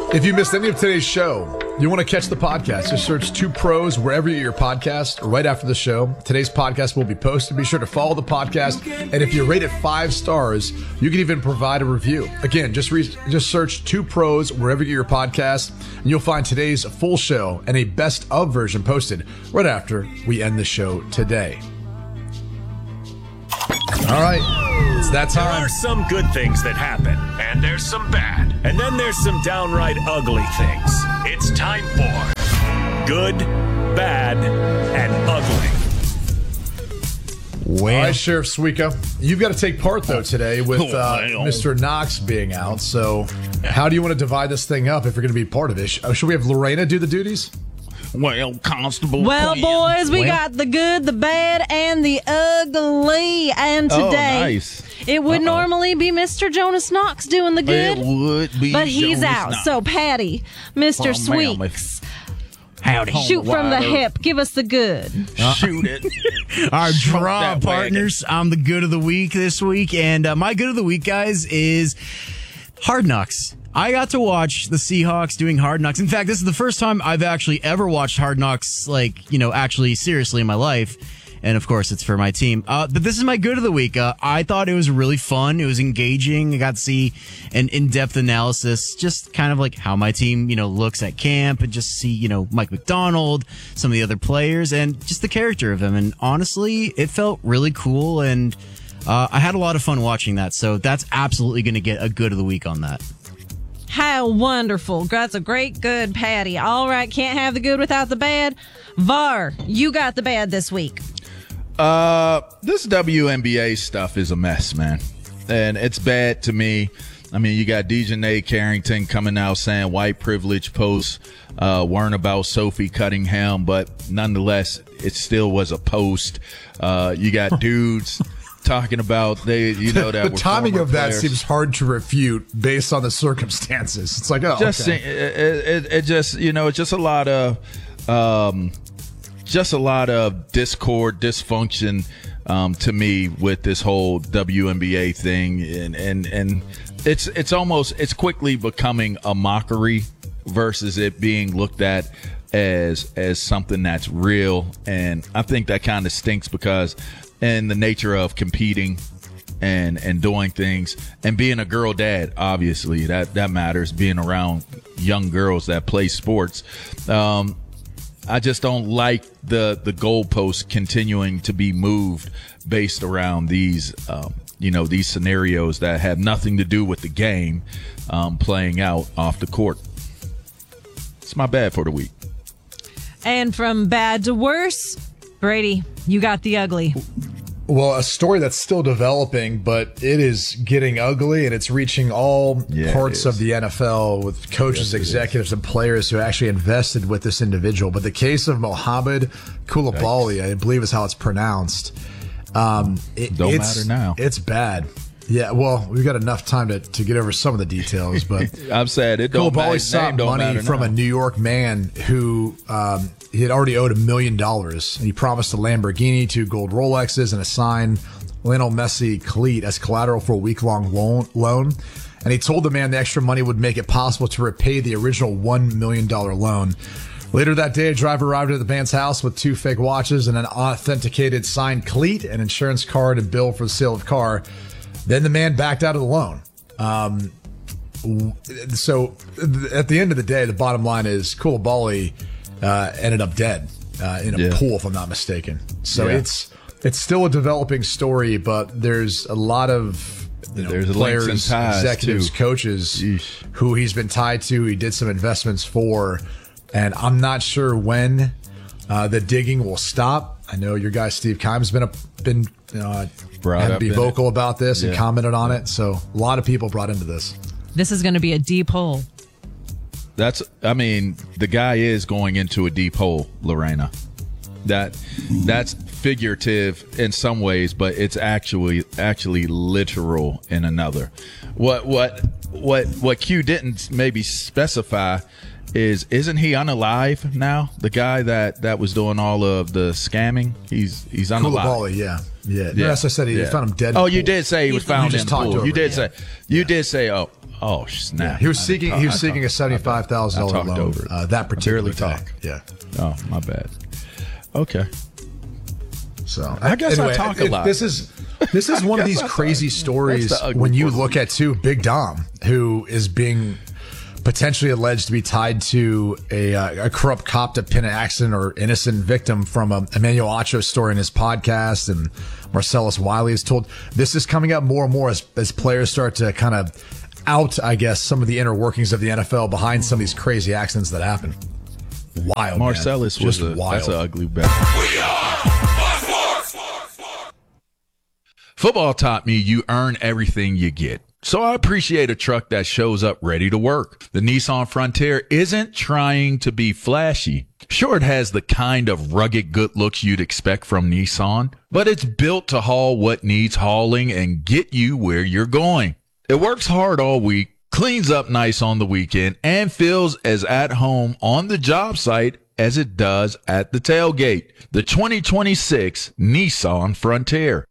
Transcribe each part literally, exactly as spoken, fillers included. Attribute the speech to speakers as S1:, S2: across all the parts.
S1: If you missed any of today's show, you want to catch the podcast, just search Two Pros wherever you get your podcast right after the show. Today's podcast will be posted. Be sure to follow the podcast. And if you rate it five stars, you can even provide a review. Again, just re- just search Two Pros wherever you get your podcast, and you'll find today's full show and a best of version posted right after we end the show today. All right, it's that time.
S2: There are some good things that happen, and there's some bad. And then there's some downright ugly things. It's time for Good, Bad, and Ugly.
S1: Well, all right, Sheriff Suika, you've got to take part, though, today with uh, Mister Knox being out. So how do you want to divide this thing up if you're going to be part of it? Should we have Lorena do the duties?
S3: Well, Constable.
S4: Well,
S3: Quinn.
S4: boys, we
S3: well.
S4: got the good, the bad, and the ugly. And today,
S3: oh, nice.
S4: it would
S3: Uh-oh.
S4: normally be Mister Jonas Knox doing the good.
S3: It would be
S4: but he's
S3: Jonas
S4: out.
S3: Knox.
S4: So, Patty, Mister
S3: Oh,
S4: Sweeks,
S3: howdy.
S4: shoot from the
S3: Wide
S4: hip. Give us the good.
S3: Uh, Shoot it.
S5: Our draw
S3: that
S5: partners. I'm the good of the week this week, and uh, my good of the week, guys, is Hard Knocks. I got to watch the Seahawks doing Hard Knocks. In fact, this is the first time I've actually ever watched Hard Knocks, like, you know, actually seriously in my life. And of course, it's for my team. Uh, but this is my good of the week. Uh, I thought it was really fun. It was engaging. I got to see an in-depth analysis, just kind of like how my team, you know, looks at camp, and just see, you know, Mike McDonald, some of the other players, and just the character of them. And honestly, it felt really cool. And uh, I had a lot of fun watching that. So that's absolutely going to get a good of the week on that.
S4: How wonderful. That's a great good, Patty. All right, can't have the good without the bad. Var, you got the bad this week.
S3: Uh, this W N B A stuff is a mess, man. And it's bad to me. I mean, you got Dejounte Carrington coming out saying white privilege posts uh, weren't about Sophie Cunningham, but nonetheless, it still was a post. Uh, you got dudes talking about they, you know, that
S1: the
S3: were
S1: timing
S3: former
S1: of that
S3: players.
S1: seems hard to refute based on the circumstances. It's like, oh,
S3: just
S1: okay.
S3: it, it, it just, you know, it's just a lot of um just a lot of discord, dysfunction um to me with this whole W N B A thing, and and and it's it's almost it's quickly becoming a mockery versus it being looked at as as something that's real. And I think that kind of stinks, because in the nature of competing and and doing things and being a girl dad, obviously that that matters, being around young girls that play sports. um I just don't like the the goalposts continuing to be moved based around these um you know these scenarios that have nothing to do with the game um playing out off the court. It's my bad for the week.
S4: And from bad to worse, Brady, you got the ugly.
S1: Well, a story that's still developing, but it is getting ugly, and it's reaching all
S3: Yeah,
S1: parts
S3: it is.
S1: of the N F L with coaches,
S3: Yes, it
S1: executives, and players who actually invested with this individual. But the case of Mohamed Koulibaly, I believe is how it's pronounced. Um, it,
S3: Don't
S1: it's,
S3: matter now.
S1: It's bad. Yeah, well, we've got enough time to, to get over some of the details, but
S3: I'm sad it don't matter.
S1: Koulibaly sought
S3: Name don't
S1: money
S3: matter
S1: from
S3: now.
S1: a New York man who um, he had already owed a million dollars, and he promised a Lamborghini, two gold Rolexes, and a signed Lionel Messi cleat as collateral for a week-long loan. loan. And he told the man the extra money would make it possible to repay the original one million dollars loan. Later that day, a driver arrived at the man's house with two fake watches and an authenticated signed cleat, an insurance card, and bill for the sale of the car. Then the man backed out of the loan. Um, so at the end of the day, the bottom line is Koulibaly uh, ended up dead uh, in a
S3: Yeah.
S1: pool, if I'm not mistaken. So
S3: Yeah.
S1: it's it's still a developing story, but there's a lot of you know,
S3: There's links
S1: players,
S3: and ties,
S1: executives,
S3: too.
S1: coaches
S3: Yeesh.
S1: who he's been tied to. He did some investments for, and I'm not sure when uh, the digging will stop. I know your guy Steve Keim's been a, been uh,
S3: Brought
S1: had to
S3: up
S1: be
S3: in
S1: vocal about this and
S3: Yeah.
S1: commented on it. So a lot of people brought into this.
S4: This is going to be a deep hole.
S3: That's, I mean, the guy is going into a deep hole, Lorena. That that's figurative in some ways, but it's actually actually literal in another. What what what what Q didn't maybe specify is, isn't he unalive now? The guy that, that was doing all of the scamming, he's he's unalive.
S1: Koulibaly, yeah, yeah.
S3: Yeah.
S1: Yes, I said he
S3: Yeah.
S1: found him dead. in
S3: Oh,
S1: the
S3: you
S1: pool.
S3: did say he was
S4: You
S3: found in
S1: just
S3: the
S1: talked
S3: pool.
S1: over
S3: You
S1: it,
S3: did
S1: yeah.
S3: say you did say oh Oh snap!
S1: Yeah, he was
S3: I
S1: seeking.
S3: talk,
S1: He was
S3: I
S1: seeking
S3: talk,
S1: a seventy-five thousand dollar loan.
S3: Over
S1: Uh, that particular
S3: I barely
S1: day.
S3: talk.
S1: Yeah.
S3: Oh, my bad. Okay.
S1: So
S3: I guess I
S1: anyway,
S3: talk a
S1: it-
S3: lot.
S1: This is this is one of these crazy stories
S3: That's the ugly
S1: when you
S3: part.
S1: look at too Big Dom, who is being potentially alleged to be tied to a, uh, a corrupt cop to pin an accident or innocent victim from a Emmanuel Acho story in his podcast, and Marcellus Wiley is told this is coming up more and more as, as players start to kind of out, I guess, some of the inner workings of the N F L behind some of these crazy accidents that happen. Wild,
S3: Marcellus
S1: man.
S3: was
S1: Just
S3: a,
S1: wild.
S3: that's an ugly bet. Football taught me you earn everything you get. So I appreciate a truck that shows up ready to work. The Nissan Frontier isn't trying to be flashy. Sure, it has the kind of rugged good looks you'd expect from Nissan, but it's built to haul what needs hauling and get you where you're going. It works hard all week, cleans up nice on the weekend, and feels as at home on the job site as it does at the tailgate. The twenty twenty-six Nissan Frontier.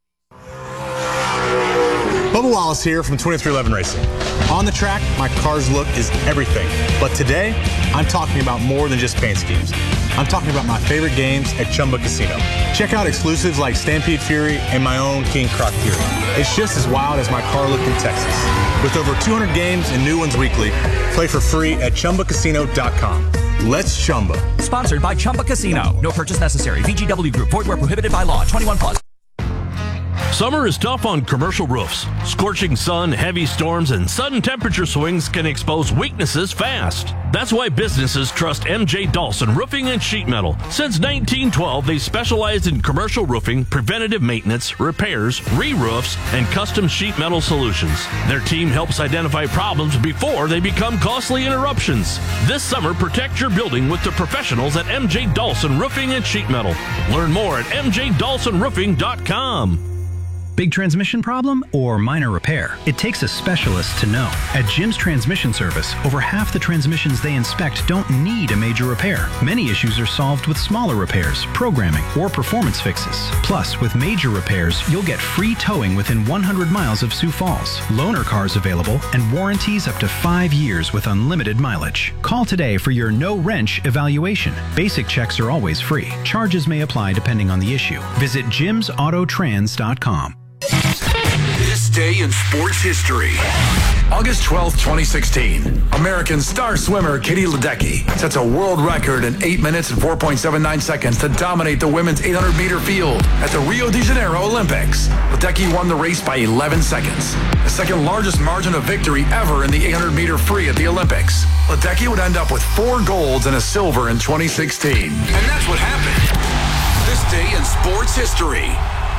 S6: Bubba Wallace here from twenty-three eleven Racing. On the track, my car's look is everything. But today, I'm talking about more than just paint schemes. I'm talking about my favorite games at Chumba Casino. Check out exclusives like Stampede Fury and my own King Croc Fury. It's just as wild as my car look in Texas. With over two hundred games and new ones weekly, play for free at chumba casino dot com. Let's Chumba.
S7: Sponsored by Chumba Casino. No purchase necessary. V G W Group. Void where prohibited by law. twenty-one plus.
S8: Summer is tough on commercial roofs. Scorching sun, heavy storms, and sudden temperature swings can expose weaknesses fast. That's why businesses trust M J Dawson Roofing and Sheet Metal. Since nineteen twelve, they specialized in commercial roofing, preventative maintenance, repairs, re-roofs, and custom sheet metal solutions. Their team helps identify problems before they become costly interruptions. This summer, protect your building with the professionals at M J Dawson Roofing and Sheet Metal. Learn more at m j dawson roofing dot com.
S9: Big transmission problem or minor repair? It takes a specialist to know. At Jim's Transmission Service, over half the transmissions they inspect don't need a major repair. Many issues are solved with smaller repairs, programming, or performance fixes. Plus, with major repairs, you'll get free towing within one hundred miles of Sioux Falls, loaner cars available, and warranties up to five years with unlimited mileage. Call today for your no-wrench evaluation. Basic checks are always free. Charges may apply depending on the issue. Visit jims auto trans dot com.
S10: This day in sports history. August twelfth, twenty sixteen. American star swimmer Katie Ledecky sets a world record in eight minutes and four point seven nine seconds to dominate the women's eight hundred meter field at the Rio de Janeiro Olympics. Ledecky won the race by eleven seconds, the second largest margin of victory ever in the eight hundred meter free at the Olympics. Ledecky would end up with four golds and a silver in twenty sixteen. And that's what happened. This day in sports history.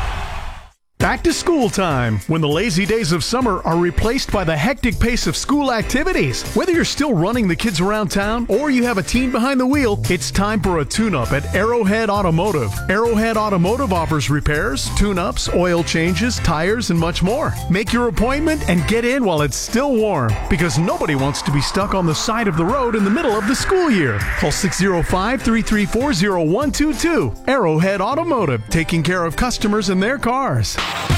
S11: Back to school time, when the lazy days of summer are replaced by the hectic pace of school activities. Whether you're still running the kids around town or you have a teen behind the wheel, it's time for a tune-up at Arrowhead Automotive. Arrowhead Automotive offers repairs, tune-ups, oil changes, tires, and much more. Make your appointment and get in while it's still warm, because nobody wants to be stuck on the side of the road in the middle of the school year. Call six oh five, three three four, oh one two two. Arrowhead Automotive, taking care of customers and their cars.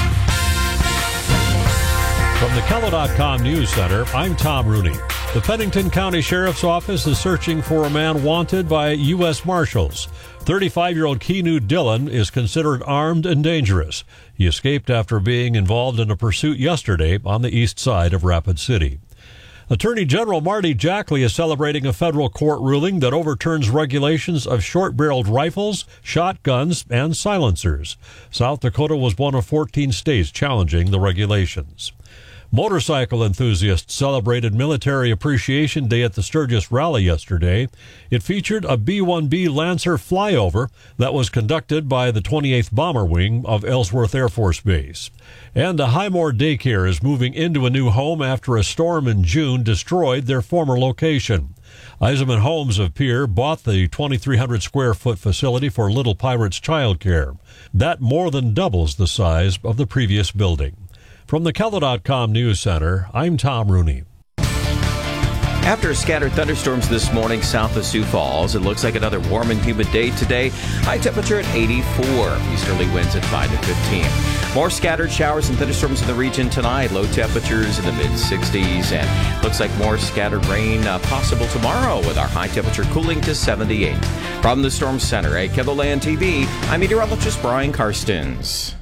S12: From the Kello dot com News Center, I'm Tom Rooney. The Pennington County Sheriff's Office is searching for a man wanted by U S Marshals. thirty-five-year-old Keanu Dillon is considered armed and dangerous. He escaped after being involved in a pursuit yesterday on the east side of Rapid City. Attorney General Marty Jackley is celebrating a federal court ruling that overturns regulations of short-barreled rifles, shotguns, and silencers. South Dakota was one of fourteen states challenging the regulations. Motorcycle enthusiasts celebrated Military Appreciation Day at the Sturgis Rally yesterday. It featured a B one B Lancer flyover that was conducted by the twenty-eighth Bomber Wing of Ellsworth Air Force Base. And a Highmore daycare is moving into a new home after a storm in June destroyed their former location. Eisenman Homes of Pierre bought the twenty-three hundred square foot facility for Little Pirates childcare. That more than doubles the size of the previous building. From the Kello dot com News Center, I'm Tom Rooney.
S13: After scattered thunderstorms this morning south of Sioux Falls, it looks like another warm and humid day today. High temperature at eighty-four. Easterly winds at five to fifteen. More scattered showers and thunderstorms in the region tonight. Low temperatures in the mid-sixties. And looks like more scattered rain uh, possible tomorrow with our high temperature cooling to seventy-eight. From the Storm Center at KENDALAND T V, I'm meteorologist Brian Karstens.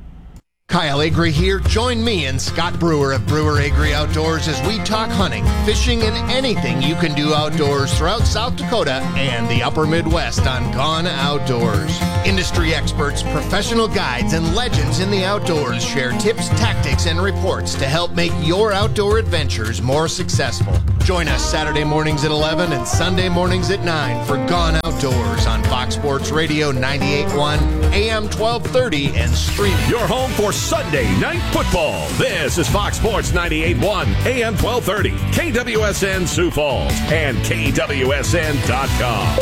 S14: Kyle Agri here. Join me and Scott Brewer of Brewer Agri Outdoors as we talk hunting, fishing, and anything you can do outdoors throughout South Dakota and the upper Midwest on Gone Outdoors. Industry experts, professional guides, and legends in the outdoors share tips, tactics, and reports to help make your outdoor adventures more successful. Join us Saturday mornings at eleven and Sunday mornings at nine for Gone Outdoors on Fox Sports Radio ninety-eight point one, A M twelve thirty, and streaming.
S2: Your home for Sunday night football. This is Fox Sports ninety-eight point one, A M twelve thirty, K W S N Sioux Falls, and K W S N dot com.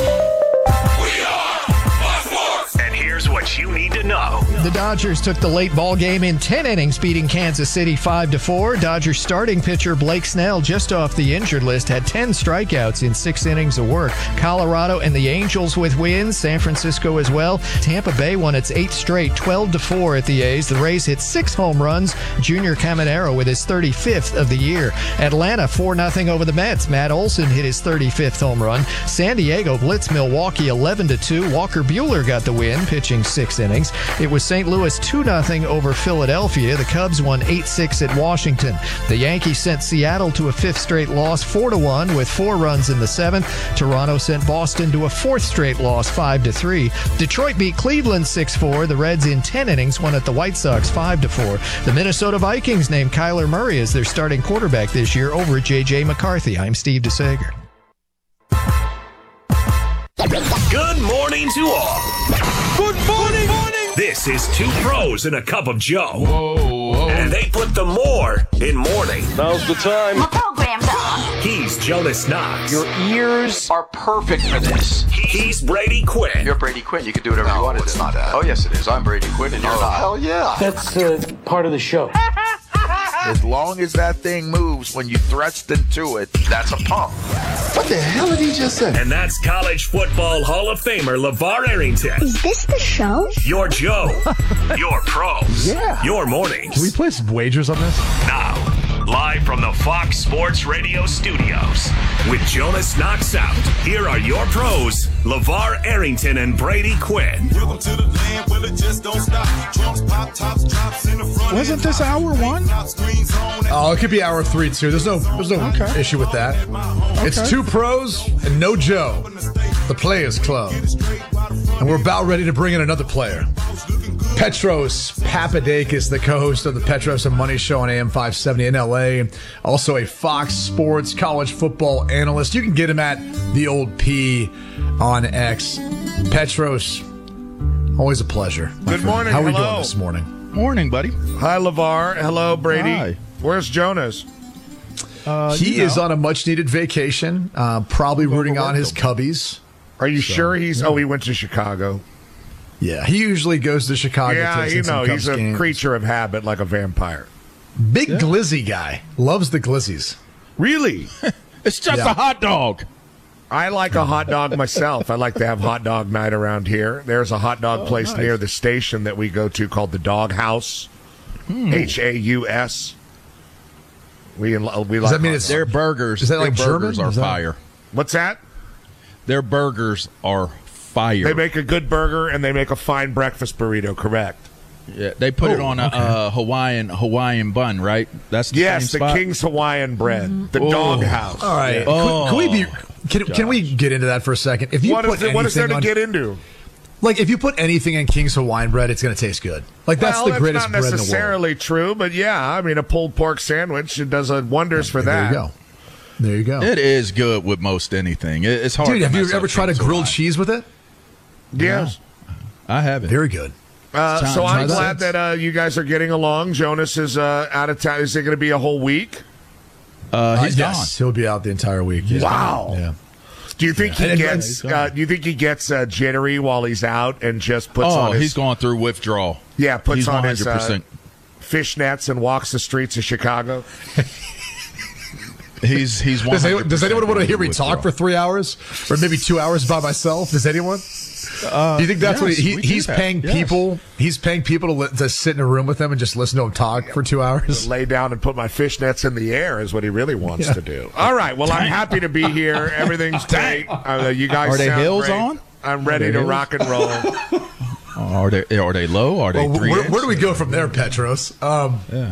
S2: We are Fox Sports. And here's what you need to know.
S15: The Dodgers took the late ball game in ten innings, beating Kansas City five to four. Dodgers starting pitcher Blake Snell, just off the injured list, had ten strikeouts in six innings of work. Colorado and the Angels with wins. San Francisco as well. Tampa Bay won its eighth straight, twelve to four at the A's. The Rays hit six home runs. Junior Caminero with his thirty-fifth of the year. Atlanta four nothing over the Mets. Matt Olson hit his thirty-fifth home run. San Diego blitzed Milwaukee eleven to two. Walker Buehler got the win, pitching six innings. It was Saint Louis two nothing over Philadelphia. The Cubs won eight six at Washington. The Yankees sent Seattle to a fifth straight loss, four to one, with four runs in the seventh. Toronto sent Boston to a fourth straight loss, five to three. Detroit beat Cleveland six four. The Reds in ten innings won at the White Sox five to four. The Minnesota Vikings named Kyler Murray as their starting quarterback this year over J J McCarthy. I'm Steve DeSager.
S2: Good morning to all. Good morning. morning. This is Two Pros and a Cup of Joe. Whoa, whoa. And they put the more in morning. Now's the time.
S16: My program's on.
S2: He's Jonas Knox.
S17: Your ears are perfect for this.
S2: He's Brady Quinn.
S17: You're Brady Quinn. You can do whatever no, you want to do.
S18: It's not that.
S17: Oh, yes, it is. I'm Brady Quinn, and you're
S18: oh,
S17: not.
S18: Hell yeah.
S19: That's uh, part of the show.
S18: As long as that thing moves when you thrust into it, that's a pump. What the hell did he just say?
S2: And that's College Football Hall of Famer LeVar Arrington.
S20: Is this the show?
S2: Your Joe. Your pros.
S1: Yeah.
S2: Your mornings.
S1: Can we play some wagers on this?
S2: Now, live from the Fox Sports Radio studios, with Jonas Knox out, here are your pros, LeVar Arrington and Brady Quinn.
S21: Welcome to the land where it just don't stop. Trumps, pop tops, drops in the front.
S22: Wasn't this hour one?
S1: Oh, it could be hour three too. There's no, there's no okay. issue with that. Okay. It's Two Pros and no Joe, the Players Club, and we're about ready to bring in another player. Petros Papadakis, the co-host of the Petros and Money Show on A M five seventy in L A. Also a Fox Sports college football analyst. You can get him at the old P on X. Petros, always a pleasure.
S22: Good
S1: friend.
S22: morning.
S1: How are we
S22: Hello.
S1: doing this morning?
S3: Morning, buddy.
S22: Hi, LeVar. Hello, Brady.
S3: Hi.
S22: Where's Jonas?
S3: Uh,
S1: he
S3: you know.
S1: is on a much-needed vacation, uh, probably rooting on his Cubbies.
S22: Are you
S1: So,
S22: sure he's...
S1: yeah.
S22: Oh, he went to Chicago.
S1: Yeah, he usually goes to Chicago.
S22: Yeah,
S1: takes
S22: you
S1: in some
S22: know, he's
S1: Cubs
S22: a
S1: games.
S22: creature of habit like a vampire.
S1: Big
S22: Yeah.
S1: glizzy guy. Loves the glizzies.
S22: Really?
S3: It's just
S1: Yeah.
S3: a hot dog.
S22: I like a hot dog myself. I like to have hot dog night around here. There's a hot dog
S3: Oh,
S22: place
S3: nice.
S22: near the station that we go to called the Dog House.
S3: Hmm.
S22: H A U S. We we like
S1: Does that mean
S22: hot
S1: it's-
S3: Their burgers,
S1: Is that
S3: their
S1: like
S3: burgers
S1: German?
S3: are
S1: Is that-
S3: fire.
S22: What's that?
S3: Their burgers are fire.
S22: They make a good burger and they make a fine breakfast burrito, correct?
S3: Yeah, they put it
S22: Oh,
S3: on a
S22: okay.
S3: uh, Hawaiian Hawaiian bun, right? That's the
S22: Yes,
S3: same
S22: the
S3: spot?
S22: King's Hawaiian bread. The
S3: Oh.
S22: Dog House.
S1: All right.
S22: Yeah.
S3: Oh.
S1: Can, can we be? Can, can we get into that for a second? If you
S22: What
S1: put
S22: is, it, what is there to
S1: anything
S22: get
S1: on-
S22: into?
S1: Like if you put anything in King's Hawaiian bread, it's going to taste good. Like that's
S22: well,
S1: the greatest
S22: not
S1: bread in the world.
S22: necessarily true, but yeah, I mean, a pulled pork sandwich it does uh, wonders for
S1: There
S22: that.
S1: you go. There you go.
S3: It is good with most anything. It- It's hard.
S1: Dude,
S3: to
S1: have you
S3: mess
S1: ever
S3: up
S1: tried a
S3: King's
S1: grilled
S3: Hawaiian.
S1: cheese with it?
S22: Yes.
S3: I haven't.
S1: Very good.
S22: Uh,
S1: Time-
S22: so I'm
S1: time
S22: glad
S1: sense.
S22: that uh, you guys are getting along. Jonas is uh, out of town. Is it going to be a whole week?
S3: Uh, he's
S1: Uh, yes, he'll be out the entire week. Yeah.
S22: Wow.
S1: Yeah.
S22: Do you think
S1: Yeah.
S22: he
S1: And-
S22: gets?
S1: and-
S22: Uh, do you think he gets uh, jittery while he's out and just puts
S3: Oh,
S22: on his?
S3: he's going through withdrawal.
S22: yeah, puts
S3: he's
S22: on his uh,
S3: one hundred percent.
S22: fishnets and walks the streets of Chicago.
S3: He's he's.
S1: Does anyone, does anyone want to hear me talk for three hours, or maybe two hours by myself? Does anyone?
S3: Uh,
S1: do you think that's
S3: yes,
S1: what he,
S3: we
S1: he's
S3: do that.
S1: paying
S3: Yes.
S1: people? He's paying people to, li- to sit in a room with him and just listen to him talk for two hours.
S22: Lay down and put my fishnets in the air is what he really wants
S1: Yeah.
S22: to do. All right. Well, I'm happy to be here. Everything's great. Uh, you guys
S3: Are they
S22: sound
S3: hills
S22: great.
S3: on?
S22: I'm ready
S3: Are they
S22: to
S3: hills?
S22: rock and roll.
S3: Are they are they low? Are they
S1: Well,
S3: three?
S1: where,
S3: inch?
S1: where do we go from there, Petros? Um,
S3: Yeah.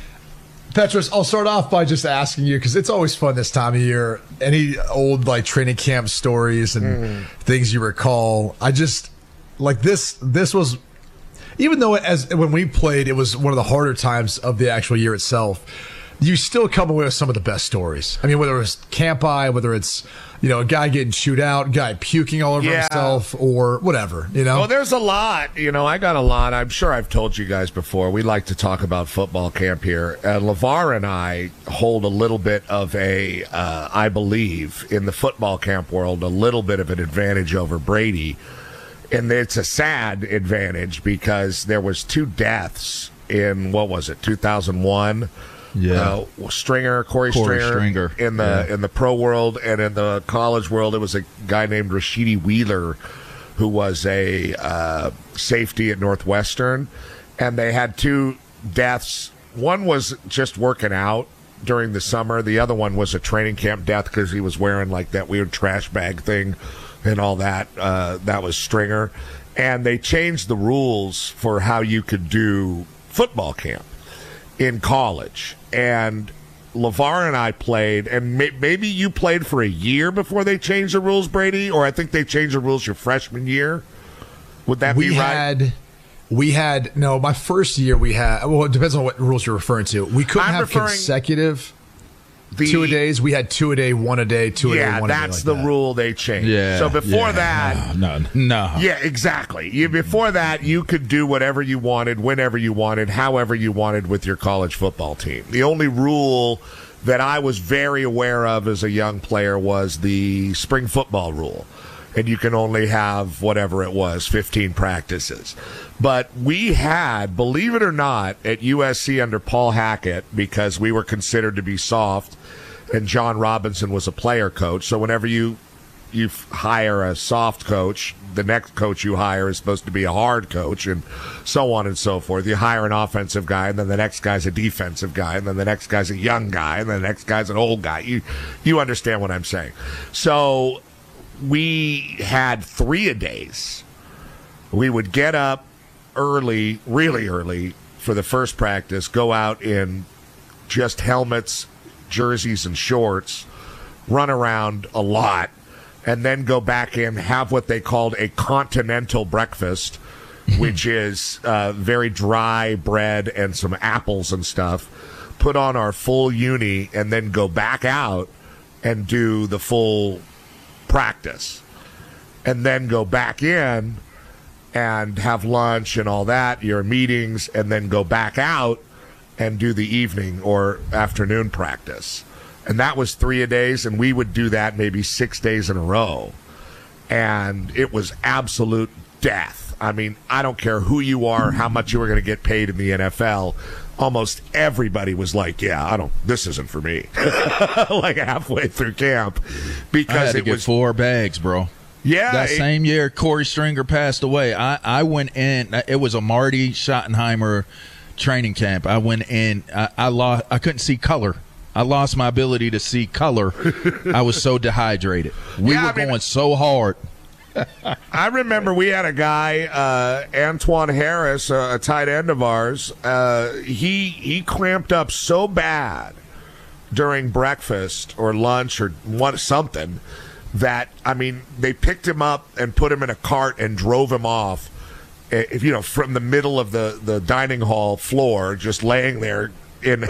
S1: Petros, I'll start off by just asking you, because it's always fun this time of year. Any old like training camp stories and
S22: Mm.
S1: things you recall? I just like this. This was, even though as when we played, it was one of the harder times of the actual year itself. You still come away with some of the best stories. I mean, whether it's camp eye, whether it's you know a guy getting chewed out, guy puking all over
S22: Yeah.
S1: himself, or whatever. You know,
S22: Well, there's a lot. You know, I got a lot. I'm sure I've told you guys before. We like to talk about football camp here. Uh, LeVar and I hold a little bit of a, uh, I believe, in the football camp world, a little bit of an advantage over Brady. And it's a sad advantage because there was two deaths in, what was it, two thousand one?
S3: Yeah.
S22: Uh, Stringer, Corey,
S3: Corey
S22: Stringer,
S3: Stringer.
S22: in the
S3: Yeah.
S22: in the pro world, and in the college world, it was a guy named Rashidi Wheeler, who was a uh, safety at Northwestern, and they had two deaths. One was just working out during the summer. The other one was a training camp death because he was wearing like that weird trash bag thing and all that. Uh, that was Stringer, and they changed the rules for how you could do football camp in college. And LeVar and I played, and may- maybe you played for a year before they changed the rules, Brady, or I think they changed the rules your freshman year. Would that
S1: we
S22: be right?
S1: had we had no my first year we had well it depends on what rules you're referring to. We couldn't
S22: I'm
S1: have
S22: referring-
S1: consecutive
S22: The-
S1: two a days. We had two a day, one a day, two a day,
S22: yeah,
S1: one a day.
S22: that's
S1: like
S22: the
S1: that.
S22: rule they changed.
S3: Yeah.
S22: So before
S3: yeah.
S22: that,
S3: no, no, no.
S22: yeah, exactly. You, before that, you could do whatever you wanted, whenever you wanted, however you wanted with your college football team. The only rule that I was very aware of as a young player was the spring football rule. And you can only have whatever it was, fifteen practices. But we had, believe it or not, at U S C under Paul Hackett, because we were considered to be soft, and John Robinson was a player coach. So whenever you you hire a soft coach, the next coach you hire is supposed to be a hard coach, and so on and so forth. You hire an offensive guy, and then the next guy's a defensive guy, and then the next guy's a young guy, and then the next guy's an old guy. You you understand what I'm saying? So we had three a days. We would get up early, really early, for the first practice, go out in just helmets, jerseys, and shorts, run around a lot, and then go back in, have what they called a continental breakfast, which is uh, very dry bread and some apples and stuff, put on our full uni, and then go back out and do the full practice, and then go back in and have lunch and all that, your meetings, and then go back out and do the evening or afternoon practice. And that was three a days, and we would do that maybe six days in a row. And it was absolute death. I mean, I don't care who you are, how much you were going to get paid in the N F L. Almost everybody was like, yeah, I don't, this isn't for me. Like halfway through camp. Because
S3: I had to
S22: it
S3: get
S22: was,
S3: four bags, bro.
S22: yeah.
S3: That
S22: it-
S3: same year, Corey Stringer passed away. I, I went in. It was a Marty Schottenheimer training camp. I went in. I, I lost. I couldn't see color. I lost my ability to see color. I was so dehydrated. We
S22: Yeah,
S3: were
S22: I mean-
S3: going so hard.
S22: I remember we had a guy, uh, Antoine Harris, uh, a tight end of ours. Uh, he he clamped up so bad during breakfast or lunch or what something that I mean they picked him up and put him in a cart and drove him off. If you know from the middle of the, the dining hall floor, just laying there in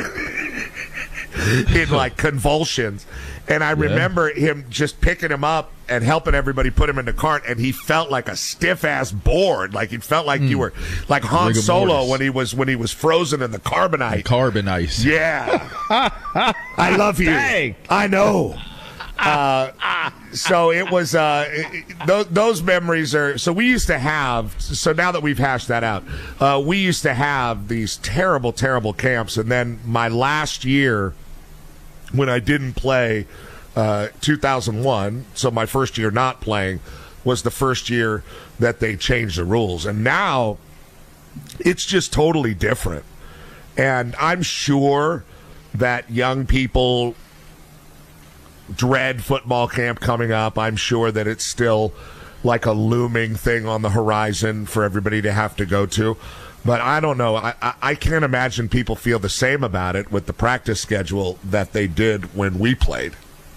S22: in like convulsions. And I remember him just picking him up and helping everybody put him in the cart, and he felt like a stiff ass board. Like it felt like you were like Han
S3: Rigor
S22: Solo
S3: mortis.
S22: when he was when he was frozen in the carbonite.
S3: Carbon ice.
S22: Yeah. I love you.
S3: Dang.
S22: I know. Uh, so it was uh, it- those, those memories are so we used to have so now that we've hashed that out, uh, we used to have these terrible terrible camps, and then my last year when I didn't play uh, two thousand one, so my first year not playing was the first year that they changed the rules. And now it's just totally different. And I'm sure that young people dread football camp coming up. I'm sure that it's still like a looming thing on the horizon for everybody to have to go to. But I don't know. I, I, I can't imagine people feel the same about it with the practice schedule that they did when we played,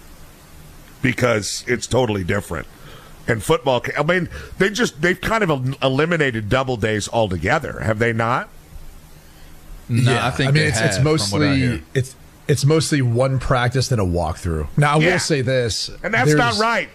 S22: because it's totally different. And football, I mean, they just, they've kind of eliminated double days altogether, have they not?
S3: No,
S1: yeah,
S3: I think
S1: I mean
S3: they
S1: it's,
S3: have,
S1: it's
S3: from what I
S1: mostly
S3: hear.
S1: it's it's mostly one practice and a walkthrough. Now I
S22: Yeah.
S1: will say this,
S22: And that's not
S1: there's-
S22: right.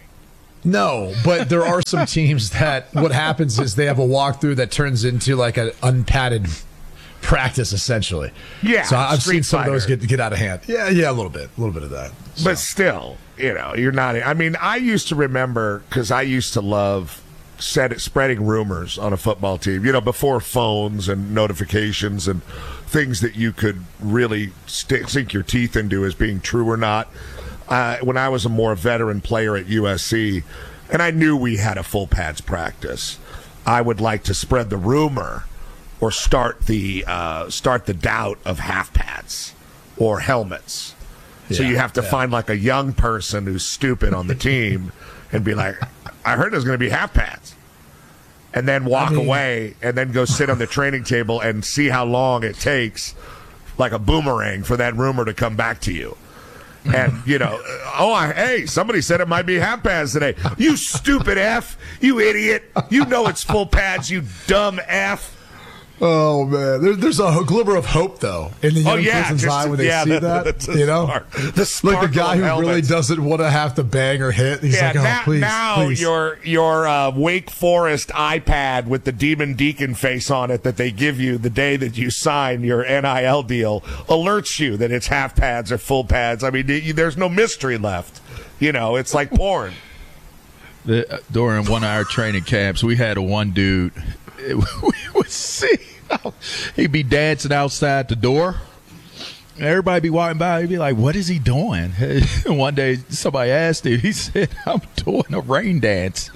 S1: No, but there are some teams that what happens is they have a walkthrough that turns into like an unpadded practice, essentially.
S22: Yeah,
S1: So I've
S22: Street
S1: seen some of those
S22: Fighter.
S1: get get out of hand. Yeah, yeah, a little bit, a little bit of that.
S22: But still, you know, you're not. I mean, I used to remember, because I used to love set, spreading rumors on a football team, you know, before phones and notifications and things that you could really st- sink your teeth into as being true or not. Uh, when I was a more veteran player at U S C, and I knew we had a full pads practice, I would like to spread the rumor or start the uh, start the doubt of half pads or helmets. So
S1: Yeah,
S22: you have to
S1: yeah.
S22: find like a young person who's stupid on the team and be like, I heard there's going to be half pads. And then walk
S1: I mean-
S22: away and then go sit on the training table and see how long it takes, like a boomerang, for that rumor to come back to you. And, you know, oh, I, hey, somebody said it might be half pads today. You stupid F. You idiot. You know it's full pads, you dumb F.
S1: Oh man, there, there's a glimmer of hope though in the young
S22: Oh, yeah,
S1: person's
S22: just-
S1: eye when they
S22: yeah,
S1: see
S22: the-
S1: that.
S22: the
S1: you know,
S22: spark- the
S1: like the
S22: sparkle
S1: guy
S22: of
S1: who really
S22: helmets.
S1: doesn't want to have to bang or hit. He's
S22: Yeah,
S1: like, oh,
S22: now,
S1: please,
S22: now
S1: please.
S22: your your uh, Wake Forest iPad with the Demon Deacon face on it that they give you the day that you sign your N I L deal alerts you that it's half pads or full pads. I mean, y- there's no mystery left. You know, it's like porn.
S3: The, uh, during one of our training camps, we had a one dude. It, we would see how he'd be dancing outside the door. And everybody be walking by. He'd be like, "What is he doing?" And one day, somebody asked him. He said, "I'm doing a rain dance.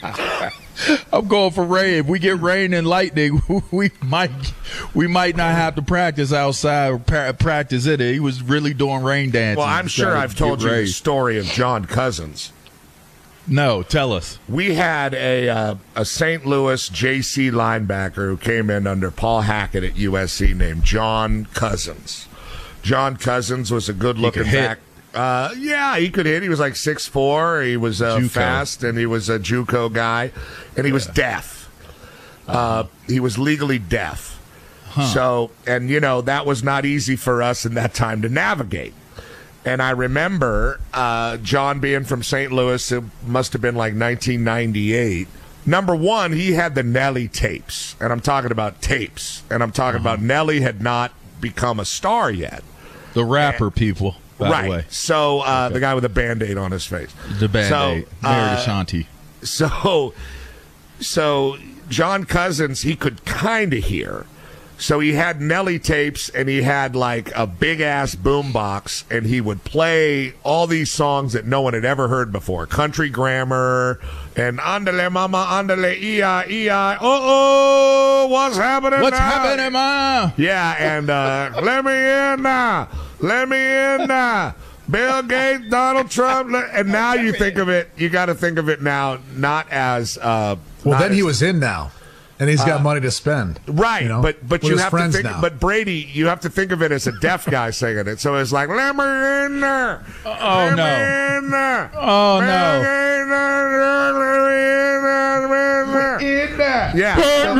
S3: I'm going for rain. If we get rain and lightning, we might we might not have to practice outside or pra- practice it." He was really doing rain dances.
S22: Well, I'm sure
S3: trying to
S22: I've told
S3: get
S22: you the
S3: rain.
S22: story of John Cousins.
S3: No, tell us.
S22: We had a uh, a Saint Louis J C linebacker who came in under Paul Hackett at U S C named John Cousins. John Cousins was a good-looking
S3: He could hit.
S22: back. Uh, yeah, he could hit. He was like six foot four. He was uh,
S3: JUCO.
S22: fast, and he was a JUCO guy, and he was deaf. Uh, he was legally deaf. So, and you know, that was not easy for us in that time to navigate. And I remember uh, John being from Saint Louis, it must have been like nineteen ninety-eight. Number one, he had the Nelly tapes, and I'm talking about tapes, and I'm talking about Nelly had not become a star yet.
S3: The rapper people, by
S22: right.
S3: the way.
S22: So uh, the guy with the Band-Aid on his face.
S3: The Band-Aid.
S22: So,
S3: Mayor
S22: uh,
S3: DeShanti.
S22: So, so John Cousins, he could kind of hear. So he had Nelly tapes, and he had like a big ass boombox, and he would play all these songs that no one had ever heard before: Country Grammar and Andale Mama, Andale E I E I. Oh, oh, what's happening?
S3: What's
S22: now?
S3: happening, ma?
S22: Yeah, and uh, let me in now. Let me in now. Bill Gates, Donald Trump, let- and now you think of it. You got to think of it now, not as uh,
S1: well,
S22: not
S1: then he
S22: as-
S1: was in now, and he's got
S22: Uh,
S1: money to spend.
S22: Right,
S1: you know,
S22: but but
S1: with
S22: you
S1: his
S22: have to
S1: friends
S22: think.
S1: now.
S22: But Brady, you have to think of it as a deaf guy singing it. So it's like, let me in there.
S3: Oh,
S22: let
S3: no.
S22: me in there.
S3: Oh,
S22: Let
S3: no.
S22: me in there. Let me in there. Let me in there. Yeah.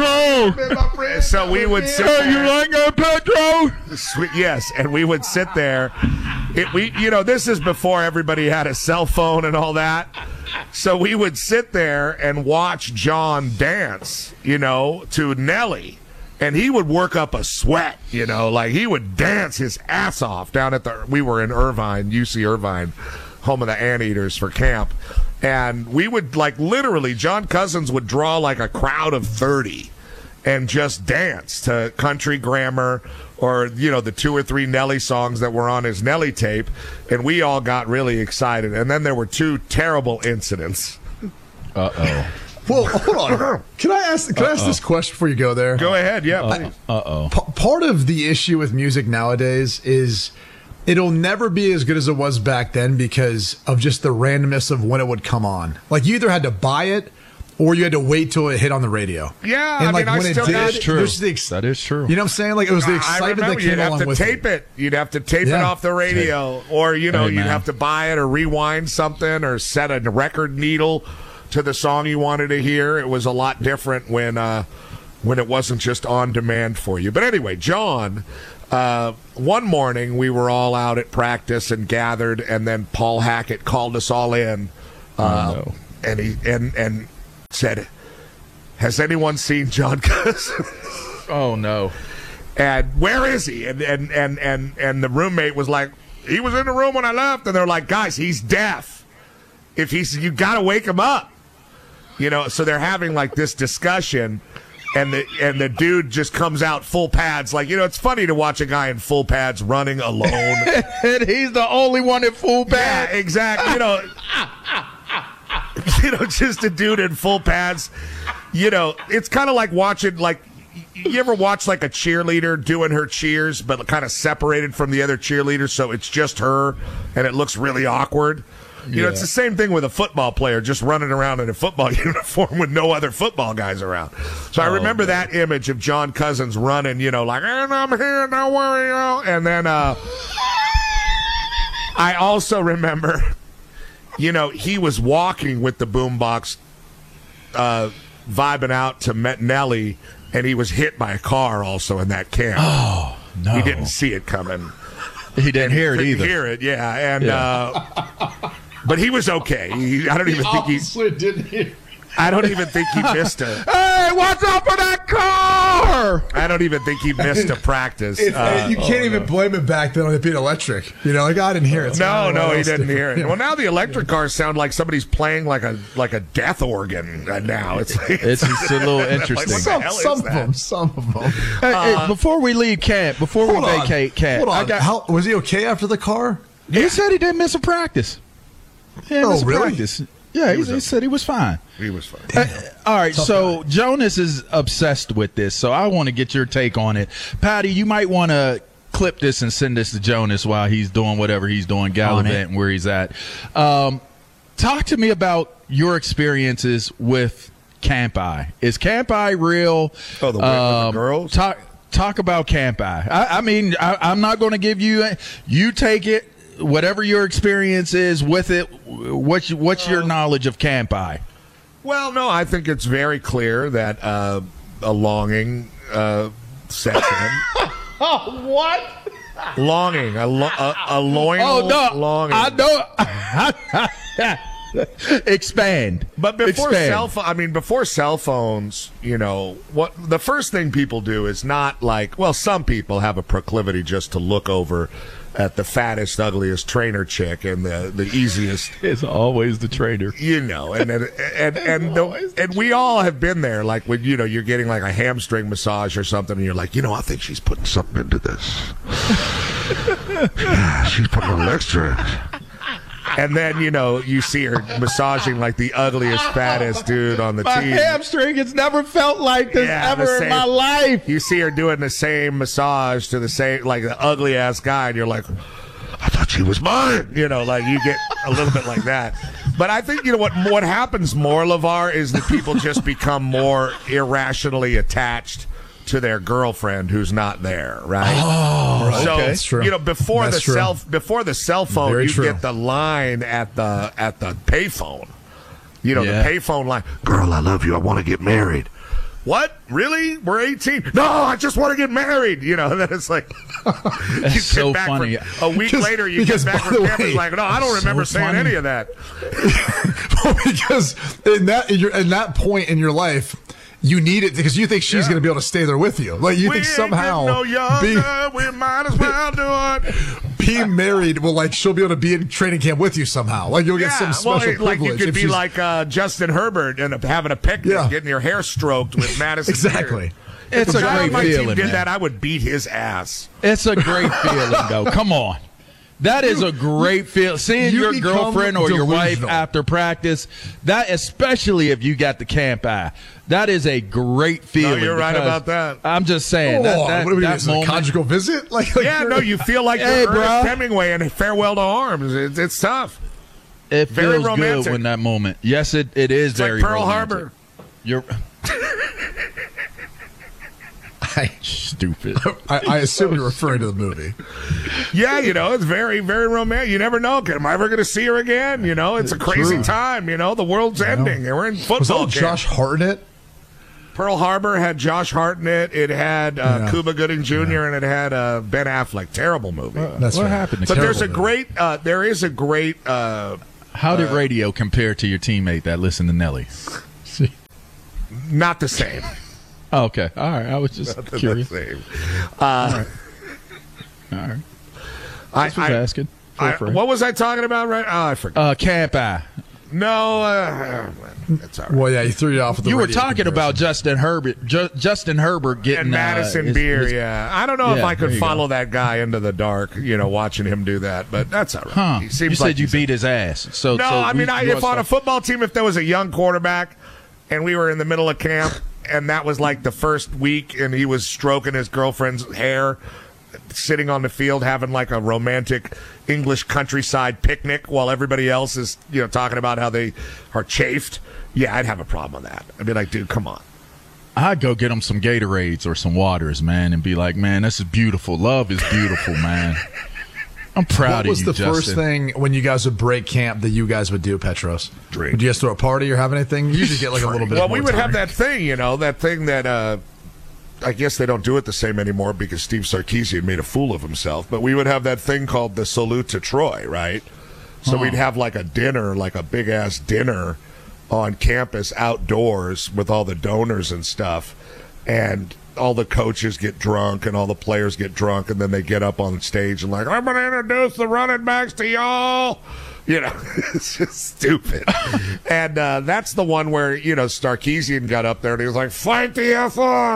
S22: So, so we would sit
S3: Hey, you
S22: there.
S3: like that, Pedro?
S22: Sweet, yes, and we would sit there. It, we, you know, this is before everybody had a cell phone and all that. So we would sit there and watch John dance, you know, to Nelly, and he would work up a sweat, you know, like he would dance his ass off down at the. We were in Irvine, U C Irvine, home of the Anteaters for camp, and we would like literally. John Cousins would draw like a crowd of thirty. and just dance to Country Grammar or, you know, the two or three Nelly songs that were on his Nelly tape, and we all got really excited. And then there were two terrible incidents.
S3: Uh-oh.
S1: Well, hold on. Can I ask Can I ask this question before you go there?
S22: Go ahead, yeah.
S3: Uh oh.
S1: P- part of the issue with music nowadays is it'll never be as good as it was back then because of just the randomness of when it would come on. Like, you either had to buy it or you had to wait till it hit on the radio.
S22: Yeah,
S1: and
S22: I
S1: like
S22: mean, I
S1: when
S22: still
S1: it
S22: got
S1: did,
S22: it.
S1: there's the ex-
S3: That is true.
S1: You know what I'm saying? Like, it was the
S22: I
S1: excitement that
S22: remember
S1: came
S22: you'd have
S1: along
S22: to
S1: with
S22: tape
S1: it.
S22: it. You'd have to tape
S1: Yeah.
S22: it off the radio, or you know,
S3: Hey,
S22: you'd
S3: man.
S22: have to buy it or rewind something, or set a record needle to the song you wanted to hear. It was a lot different when uh, when it wasn't just on demand for you. But anyway, John, uh, one morning we were all out at practice and gathered, and then Paul Hackett called us all in, uh,
S3: Oh, no.
S22: and he and and said, "Has anyone seen John Cousins?"
S3: Oh no.
S22: And where is he? And and and and and the roommate was like, he was in the room when I left. And they're like, guys, he's deaf. If he's, you got to wake him up. You know, so they're having like this discussion, and the and the dude just comes out full pads. Like, you know, it's funny to watch a guy in full pads running alone.
S3: And he's the only one in full
S22: Yeah,
S3: pads.
S22: exactly. You know, you know, just a dude in full pads. You know, it's kind of like watching, like, you ever watch like a cheerleader doing her cheers, but kind of separated from the other cheerleaders, so it's just her, and it looks really awkward. You know, it's
S3: Yeah.
S22: the same thing with a football player just running around in a football uniform with no other football guys around. So I
S3: Oh,
S22: remember
S3: man.
S22: that image of John Cousins running, you know, like, and I'm here, don't worry, you know. And then uh, I also remember, you know, he was walking with the boombox, uh, vibing out to Met Nelly, and he was hit by a car also in that camp.
S3: Oh no.
S22: He didn't see it coming.
S3: He didn't hear it
S22: Couldn't
S3: either.
S22: hear it, yeah. And
S3: Yeah.
S22: Uh, but he was okay. He, I don't even think he.
S1: didn't hear.
S22: I don't even think he missed a.
S3: Hey, watch out for that car!
S22: I don't even think he missed a practice.
S1: It,
S22: Uh,
S1: you can't even blame it back then on it being electric. You know, like, I didn't hear it. so I
S22: no,
S1: don't know
S22: no,
S1: what
S22: he
S1: else to
S22: didn't
S1: do.
S22: hear it.
S1: Yeah.
S22: Well, now the electric cars sound like somebody's playing like a like a death organ. Uh, now it's
S3: It's just a little
S22: Like,
S3: interesting.
S22: what the
S1: Some,
S22: hell is
S1: some of
S22: that?
S1: them, some of them.
S3: Hey, hey, before we leave camp, before we
S1: Hold on.
S3: vacate camp,
S1: Hold on.
S3: I got.
S1: How, was he okay after the car?
S3: He said he didn't miss a practice. He didn't
S1: Oh,
S3: miss a
S1: really?
S3: practice. Yeah, he,
S22: was
S3: he
S22: okay.
S3: said he was fine.
S22: He was fine.
S3: Uh, all right, so Jonas is obsessed with this, so I want to get your take on it. Patty, you might want to clip this and send this to Jonas while he's doing whatever he's doing, gallivanting where he's at. Um, talk to me about your experiences with Camp I. Is Camp I real?
S22: Oh, the one with the girls?
S3: Talk, talk about Camp I. I, I mean, I, I'm not going to give you – you take it. Whatever your experience is with it, what's what's your knowledge of Camp I?
S22: Well, no, I think it's very clear that uh, a longing uh, sets in.
S3: What?
S22: Longing, a, lo- a, a loyal
S3: Oh no!
S22: longing.
S3: I know. Expand.
S22: But before
S3: Expand.
S22: cell phone, I mean, before cell phones, you know, what the first thing people do is not like, well, some people have a proclivity just to look over at the fattest, ugliest trainer chick and the, the easiest.
S3: It's always the trainer.
S22: You know, and and and and, the, and we all have been there. Like when you know you're getting like a hamstring massage or something, and you're like, you know, I think she's putting something into this. Yeah, she's putting a little extra in. And then you know you see her massaging like the ugliest, fattest dude on the
S3: My
S22: team.
S3: hamstring has never felt like this
S22: Yeah, the
S3: ever in
S22: same-
S3: my life.
S22: You see her doing the same massage to the same, like the ugly ass guy, and you're like, I thought she was mine. You know, like you get a little bit like that. But I think you know what what happens more, LeVar, is that people just become more irrationally attached to their girlfriend who's not there, right?
S1: Oh,
S22: so
S1: okay. That's true.
S22: you know before
S1: That's
S22: the
S1: true.
S22: cell before the cell phone,
S1: Very
S22: you
S1: true.
S22: get the line at the at the payphone. You know,
S3: Yeah.
S22: the payphone line. Girl, I love you. I want to get married. What? Really? We're eighteen. No, I just want to get married. You know, and then it's like you
S3: That's
S22: get
S3: so
S22: back
S3: funny.
S22: from- a week
S1: Because-
S22: later, you
S1: because,
S22: get back
S1: by
S22: from
S1: the
S22: campus
S1: way,
S22: like, no, I don't
S3: so
S22: remember saying
S3: funny.
S22: any of that.
S1: Well, because in that in, your, in that point in your life, you need it because you think she's
S22: Yeah.
S1: going to be able to stay there with you. Like you
S22: we
S1: think
S22: ain't
S1: somehow
S22: getting no
S1: being,
S22: younger, we might as well do it.
S1: being married will like she'll be able to be in training camp with you somehow. Like you'll get some
S22: well,
S1: special
S22: like you
S1: privilege.
S22: could
S1: if
S22: be
S1: she's-
S22: like uh, Justin Herbert and having a picnic,
S1: Yeah.
S22: getting your hair stroked with Madison.
S1: Exactly.
S22: Beard.
S3: It's
S22: if
S3: a great
S22: my
S3: feeling,
S22: team did
S3: man.
S22: that, I would beat his ass.
S3: It's a great feeling, though. Come on. That is a great feel. Seeing
S1: You
S3: your
S1: become
S3: girlfriend or your wife
S1: delusional.
S3: after practice, that especially if you got the camp eye, that is a great feeling.
S22: you're right
S3: because
S22: about that.
S3: I'm just saying. that,
S1: Oh,
S3: that,
S1: what do we do?
S3: that
S1: Is it a
S3: moment,
S1: conjugal visit? Like, like
S22: Yeah, no, you feel like
S3: Hey,
S22: you're Ernest
S3: bro.
S22: Hemingway in Farewell to Arms. It's, it's tough.
S3: it
S22: very
S3: feels
S22: romantic.
S3: good when that moment. Yes, it, it is
S22: It's
S3: very
S22: like Pearl
S3: romantic.
S22: Harbor.
S3: You're stupid.
S1: I, I assume you're referring to the movie.
S22: Yeah, you know, it's very, very romantic. You never know. Am I ever going to see her again? You know, it's a crazy
S1: True.
S22: time. You know, the world's ending. And we're in football
S1: Was that
S22: camp.
S1: Josh Hartnett?
S22: Pearl Harbor had Josh Hartnett. It had uh,
S1: Yeah.
S22: Cuba Gooding Junior and it had uh, Ben Affleck. Terrible movie.
S1: That's
S3: what
S1: right.
S3: happened?
S22: but there's a
S1: Terrible
S22: great. Uh, there is a great. Uh,
S3: How did radio compare to your teammate that listened to Nelly?
S22: not the same.
S3: Oh, okay. All right. I was just
S22: Not the
S3: curious.
S22: same. Uh,
S3: All right.
S22: I,
S3: Just was
S22: I-
S3: asking. Feel
S22: I-
S3: free.
S22: what was I talking about? Right? Oh, I forgot.
S3: Uh, camp eye.
S22: no, uh, it's all right.
S1: Well, yeah, you threw you off with the
S3: You were
S1: radio
S3: talking
S1: comparison.
S3: about Justin Herbert. Ju- Justin Herbert getting
S22: and Madison
S3: uh, his-
S22: Beer,
S3: his-
S22: yeah. I don't know if
S3: Yeah,
S22: I could
S3: there you
S22: follow
S3: go.
S22: that guy into the dark, you know, watching him do that, but that's all right.
S3: Huh?
S22: He seems
S3: You said
S22: like
S3: you
S22: he's-
S3: beat his ass. So
S22: No,
S3: so
S22: I
S3: we-
S22: mean, I,
S3: you
S22: if on
S3: wanna
S22: a football team, if there was a young quarterback and we were in the middle of camp and that was like the first week and he was stroking his girlfriend's hair, sitting on the field having like a romantic English countryside picnic while everybody else is, you know, talking about how they are chafed. Yeah, I'd have a problem with that. I'd be like, dude, come on.
S3: I'd go get him some Gatorades or some waters, man, and be like, man, this is beautiful. Love is beautiful, man. I'm proud
S1: What was
S3: of you,
S1: the first
S3: Justin.
S1: thing when you guys would break camp that you guys would do, Petros? Drink. Would you guys throw a party or have anything? You usually get like a little bit.
S22: Well,
S1: of
S22: we
S1: more
S22: would have
S1: time.
S22: that thing, you know, that thing that uh, I guess they don't do it the same anymore because Steve Sarkisian made a fool of himself. But we would have that thing called the Salute to Troy, right? So
S3: Huh.
S22: we'd have like a dinner, like a big ass dinner on campus outdoors with all the donors and stuff. And all the coaches get drunk and all the players get drunk and then they get up on stage and like, I'm going to introduce the running backs to y'all. You know, it's just stupid. and uh, that's the one where, you know, Sarkisian got up there and he was like, fight the F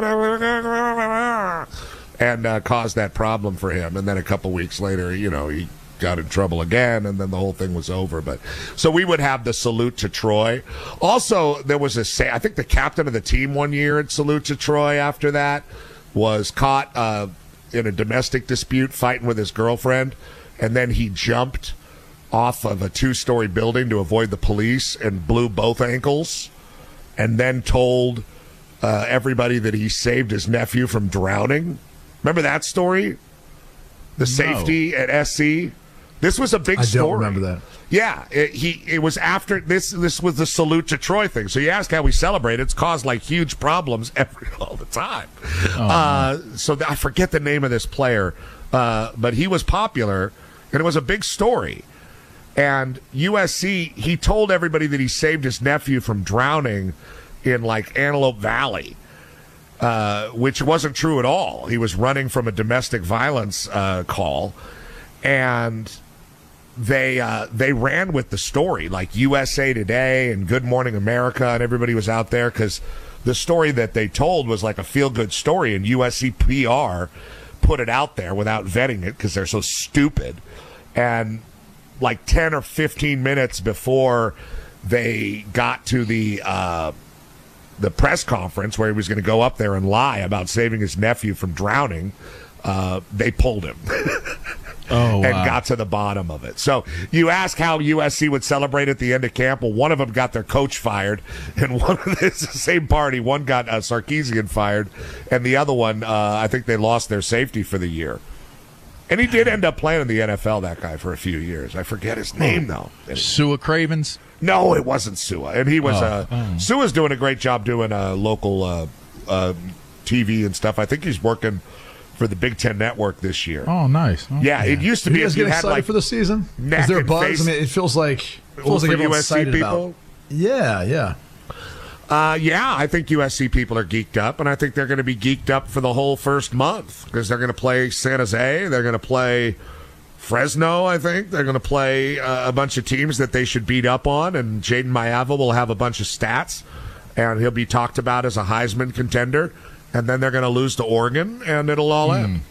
S22: on. And uh, caused that problem for him. And then a couple weeks later, you know, he got in trouble again and then the whole thing was over. But so we would have the Salute to Troy. Also, there was a say, I think the captain of the team one year at Salute to Troy after that was caught uh, in a domestic dispute fighting with his girlfriend. And then he jumped off of a two-story building to avoid the police and blew both ankles and then told uh, everybody that he saved his nephew from drowning. Remember that story? The safety at S C? This was a big
S1: I don't
S22: story.
S1: remember that.
S22: Yeah, it, he it was after this. This was the Salute to Troy thing. So you ask how we celebrate. It's caused like huge problems every all the time.
S3: Oh,
S22: uh, so th- I forget the name of this player, uh, but he was popular, and it was a big story. And U S C, he told everybody that he saved his nephew from drowning in like Antelope Valley, uh, which wasn't true at all. He was running from a domestic violence uh, call, and they uh, they ran with the story, like U S A Today and Good Morning America, and everybody was out there because the story that they told was like a feel-good story, and U S C P R put it out there without vetting it because they're so stupid. And like ten or fifteen minutes before they got to the uh, the press conference where he was going to go up there and lie about saving his nephew from drowning, uh, they pulled him.
S3: Oh,
S22: and
S3: wow.
S22: got to the bottom of it. So you ask how U S C would celebrate at the end of camp. Well, one of them got their coach fired, and one of this the same party. One got uh, Sarkisian fired, and the other one, uh, I think they lost their safety for the year. And he did end up playing in the N F L. That guy for a few years. I forget his name though.
S3: Sua Cravens?
S22: No, it wasn't Sua, and he was.
S3: Oh,
S22: Uh,
S3: oh.
S22: Sua's doing a great job doing uh, local uh, uh, T V and stuff. I think he's working for the Big Ten Network this year.
S3: Oh, nice. Oh,
S22: Yeah, it used to
S1: Are
S22: be
S1: you guys
S22: if you
S1: get
S22: had
S1: excited
S22: like
S1: for the season?
S22: neck
S1: Is there a
S22: and
S1: buzz?
S22: face-
S1: I mean, it feels like it feels
S22: for
S1: like everyone's
S22: U S C
S1: excited
S22: people?
S1: about. Yeah, yeah.
S22: Uh, yeah, I think U S C people are geeked up, and I think they're going to be geeked up for the whole first month because they're going to play San Jose, they're going to play Fresno. I think they're going to play uh, a bunch of teams that they should beat up on, and Jaden Mayava will have a bunch of stats, and he'll be talked about as a Heisman contender. and then they're going to lose to Oregon, and it'll all
S3: Mm.
S22: end.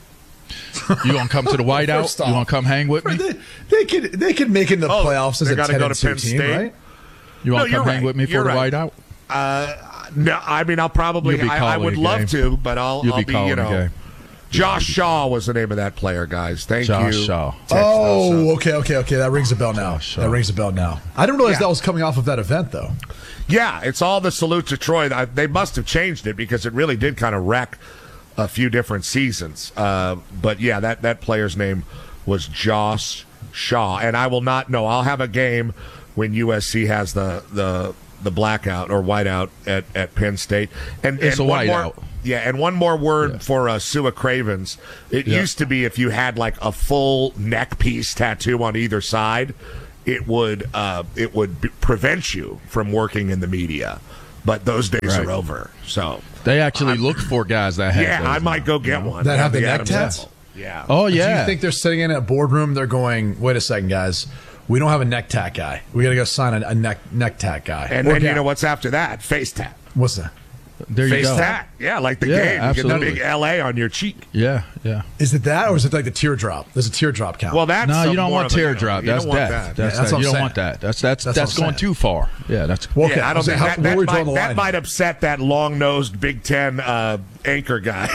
S3: You gonna come to the whiteout?
S1: First
S3: You
S1: off-
S3: wanna come hang with me?
S1: They, they could they could make it in the
S22: Oh,
S1: playoffs as
S22: they
S1: a
S22: gotta
S1: ten
S22: go
S1: and
S22: to
S1: two
S22: Penn
S1: team,
S22: State?
S1: right?
S3: You want
S22: No,
S3: to
S22: you're
S3: come hang
S22: right.
S3: with me for
S22: You're
S3: the
S22: right.
S3: whiteout?
S22: Uh, no, I mean I'll probably.
S3: You'll be
S22: I, I
S3: calling
S22: would
S3: a
S22: love
S3: game.
S22: to, but I'll.
S3: You'll
S22: I'll
S3: be
S22: be,
S3: calling
S22: you
S3: a
S22: know.
S3: game.
S22: Josh Shaw was the name of that player, guys. Thank
S3: Josh
S22: you.
S3: Shaw.
S1: Oh, okay, okay, okay. That rings a bell now. That rings a bell now. I didn't realize
S22: Yeah.
S1: that was coming off of that event, though.
S22: Yeah, it's all the salute to Troy. I, they must have changed it because it really did kind of wreck a few different seasons. Uh, but yeah, that, that player's name was Josh Shaw. And I will not know. I'll have a game when U S C has the the, the blackout or whiteout at, at Penn State. And,
S3: It's
S22: and
S3: a
S22: one more-
S3: whiteout.
S22: Yeah, and one more word for uh, Sua Cravens. It
S3: Yeah.
S22: used to be if you had like a full neck piece tattoo on either side, it would uh, it would b- prevent you from working in the media. But those days
S3: Right.
S22: are over. So
S3: They actually look for guys that have
S22: yeah,
S3: those
S22: I might
S3: now,
S22: go
S3: you
S22: get
S3: know?
S22: one.
S1: That have the neck
S22: Adams
S1: tats?
S22: apple. Yeah.
S3: Oh
S1: Do
S3: yeah.
S1: you think they're sitting in a boardroom? They're going, wait a second, guys. We don't have a neck tat guy. We got to go sign a, a neck neck tat guy.
S22: And
S1: Or
S22: then you
S1: gal.
S22: know what's after that? Face tat.
S1: What's that?
S3: there you
S22: Face
S3: go.
S22: tat. Yeah, like the
S3: Yeah,
S22: game. You get the
S3: absolutely.
S22: big L A on your cheek.
S3: Yeah, yeah.
S1: Is it that, or is it like the teardrop? There's a teardrop count.
S22: Well, that's
S3: No,
S22: a
S3: you don't
S22: more
S3: want
S22: of a- you know,
S3: teardrop.
S22: you
S3: That's
S22: don't want
S3: death.
S22: that.
S3: That's,
S1: Yeah, that's
S3: that.
S1: what
S3: You
S1: I'm
S3: don't want
S1: saying.
S3: that. That's that's
S1: That's
S3: that's,
S1: what I'm
S3: going
S1: saying.
S3: too far. Yeah, that's
S1: Well, okay,
S22: Yeah, I don't
S1: so
S22: think
S1: how-
S22: that,
S1: where
S22: that,
S1: we drawing
S22: might,
S1: the
S22: that
S1: line?
S22: might upset that long-nosed Big Ten uh, anchor guy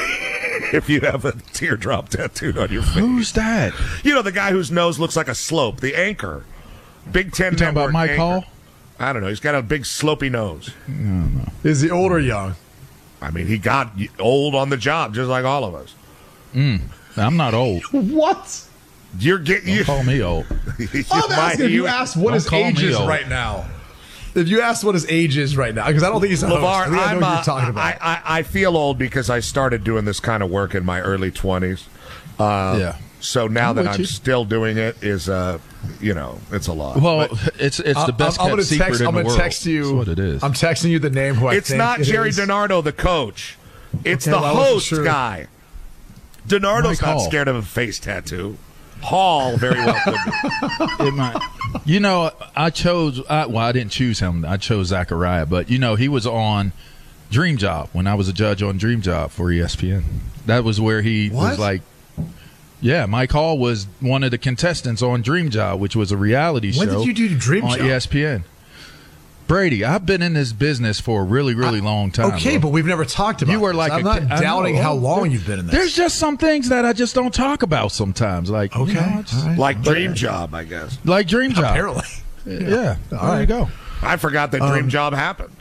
S22: if you have a teardrop tattooed on your face.
S3: Who's that?
S22: You know, the guy whose nose looks like a slope, the anchor. Big Ten
S3: You talking about
S22: Network
S3: Mike
S22: anchor.
S3: Hall?
S22: I don't know. He's got a big slopey nose.
S1: Is he old or young?
S22: I mean, he got old on the job, just like all of us.
S3: Mm, I'm not old.
S1: What?
S22: You're getting.
S3: Don't
S22: You,
S3: call me old.
S22: you
S1: I'm
S22: might-
S1: asking if you
S22: you-
S1: asked what
S3: don't
S1: his
S3: call
S1: age
S3: me
S1: is
S3: old.
S1: right now. If you asked what his age is right now, because I don't think he's a host.
S22: LeVar,
S1: I, think I know
S22: I'm,
S1: what
S22: uh,
S1: you're talking about.
S22: I, I, I feel old because I started doing this kind of work in my early twenties. Uh,
S3: Yeah.
S22: So now
S3: I'm
S22: that
S3: with
S22: I'm
S3: you.
S22: still doing it is, uh, you know, it's a lot.
S3: Well,
S22: But
S3: it's it's the best
S1: I'm, I'm
S3: kept
S1: gonna
S3: secret
S1: text,
S3: in
S1: I'm
S3: the
S1: gonna
S3: world.
S1: text you.
S3: That's what it is.
S1: I'm texting you the name who I
S22: it's
S1: think
S22: not
S1: it
S22: Jerry
S1: is.
S22: DiNardo, the coach. It's
S1: Okay,
S22: the
S1: well, I wasn't
S22: host
S1: sure.
S22: guy. DiNardo's
S3: Mike
S22: not
S3: Hall.
S22: scared of a face tattoo. Hall very well could be.
S3: It might- you know, I chose. I, well, I didn't choose him. I chose Zachariah, but you know, he was on Dream Job when I was a judge on Dream Job for E S P N. That was where he
S1: What?
S3: was like. Yeah, Mike Hall was one of the contestants on Dream Job, which was a reality
S1: When
S3: show.
S1: did you do Dream
S3: on
S1: Job?
S3: E S P N? Brady, I've been in this business for a really, really long time.
S1: Okay,
S3: bro.
S1: but we've never talked about
S3: You were
S1: this.
S3: like
S1: I'm
S3: a
S1: not
S3: kid- I
S1: doubting
S3: know.
S1: how long
S3: There-
S1: you've been in this.
S3: There's just some things that I just don't talk about sometimes. Like, you
S1: Okay,
S3: know, it's-
S1: all right.
S22: Like Dream Job, I guess.
S3: like Dream Job.
S1: Apparently.
S3: Yeah, there
S1: right.
S3: you go.
S22: I forgot that Dream Job happened.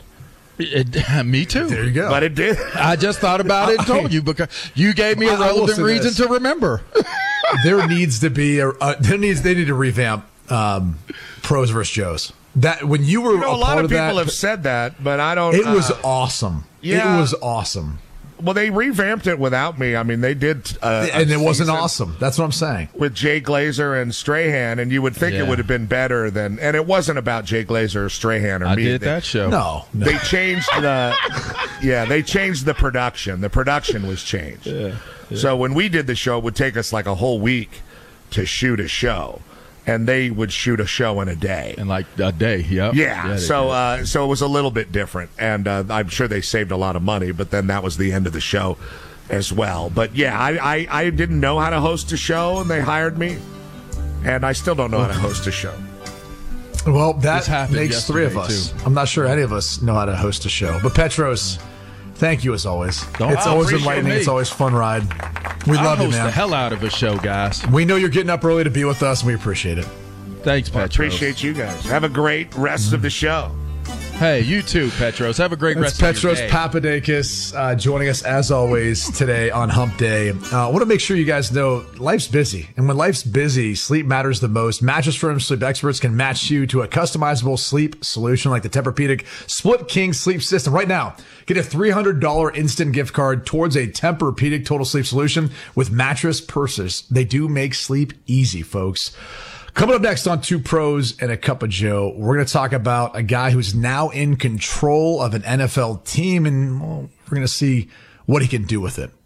S3: It- me too.
S1: There you go.
S22: But it did.
S3: I just thought about it and told you because you gave me a
S1: I- I will
S3: relevant
S1: say
S3: reason
S1: this.
S3: to remember.
S1: there needs to be a uh, there needs they need to revamp um, pros versus Joes. That when you were
S22: You know,
S1: a
S22: a lot
S1: part
S22: of
S1: of
S22: people
S1: that,
S22: have said that, but I don't.
S1: it was
S22: uh,
S1: awesome.
S22: yeah.
S1: It was awesome,
S22: Well, they revamped it without me. I mean, they did. Uh,
S1: and
S22: a
S1: it wasn't
S22: season
S1: awesome. That's what I'm saying.
S22: with Jay Glazer and Strahan, and you would think
S3: Yeah.
S22: it would have been better than. And it wasn't about Jay Glazer or Strahan or
S3: I
S22: me.
S3: did
S22: They-
S3: that show.
S1: No, no.
S22: They changed the. Yeah, they changed the production. The production was changed.
S3: Yeah,
S22: So when we did the show, it would take us like a whole week to shoot a show, and they would shoot a show in a day.
S3: in like a day. Yep.
S22: Yeah,
S3: they
S22: so
S3: did.
S22: uh, so it was a little bit different, and uh, I'm sure they saved a lot of money. But then that was the end of the show, as well. But yeah, I, I I didn't know how to host a show, and they hired me, and I still don't know how to host a show.
S1: Well,
S3: This
S1: that
S3: happened
S1: makes three of us.
S3: yesterday,
S1: I'm not sure any of us know how to host a show. But Petros, thank you as always.
S3: Don't-
S1: it's
S3: I
S1: always
S3: appreciate
S1: enlightening.
S3: me.
S1: It's always a fun ride. We
S3: I
S1: love you,
S3: host the
S1: man.
S3: hell out of a show, guys.
S1: We know you're getting up early to be with us, and we appreciate it.
S3: Thanks,
S22: I
S3: Petros.
S22: appreciate you guys. Have a great rest of the show.
S3: Hey, you too, Petros. Have a great
S1: That's
S3: rest
S1: Petros
S3: of your day.
S1: Papadakis uh, joining us as always today on Hump Day. Uh, I want to make sure you guys know life's busy. And when life's busy, sleep matters the most. Mattress Firm sleep experts can match you to a customizable sleep solution like the Tempur-Pedic Split King Sleep System. Right now, get a three hundred dollars instant gift card towards a Tempur-Pedic Total Sleep Solution with mattress purses. They do make sleep easy, folks. Coming up next on Two Pros and a Cup of Joe, we're going to talk about a guy who's now in control of an N F L team, and well, we're going to see what he can do with it.